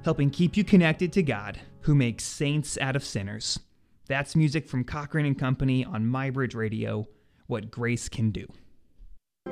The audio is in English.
helping keep you connected to God, who makes saints out of sinners. That's music from Cochran and Company on MyBridge Radio, What Grace Can Do.